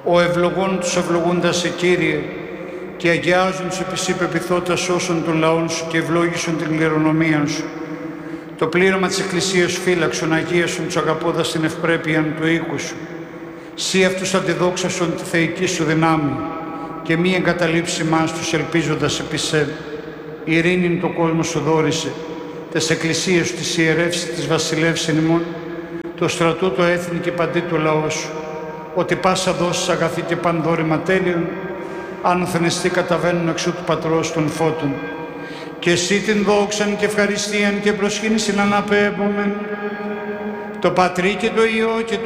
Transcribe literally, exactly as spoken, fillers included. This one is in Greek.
Ο ευλογών τους ευλογούντας σε Κύριε, και αγιάζουν τους επισή πεπιθώτας όσων των λαών σου και ευλόγησον την κληρονομία σου. Το πλήρωμα της Εκκλησίας σου φύλαξον, αγίασον τους αγαπώντας την ευπρέπεια του οίκου σου. Σύ αυτούς αντιδόξασον τη θεϊκή σου δυνάμει και μη εγκαταλείψει μας τους ελπίζοντας επί σε. Ειρήνην το κόσμο σου δόρισε, τες εκκλησίες σου, τις ιερεύσεις της βασιλεύσιν ημών, το στρατού, το έθνη και παντί το λαό σου, ότι πάσα δώσεις αγαθή και πανδόρημα τέλειον, άνωθεν καταβαίνουν εξού του Πατρός των φώτων. Και εσύ την δόξαν και ευχαριστίαν και προσκύνησιν αναπέμπομεν, το Πατρί και το Υιό και